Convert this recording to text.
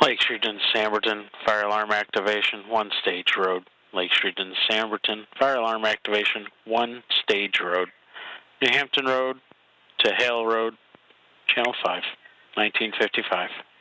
Lake Street and Samberton, fire alarm activation, 1 Stage Road. Lake Street and Samberton, fire alarm activation, 1 Stage Road. New Hampton Road to Hale Road, Channel 5, 1955.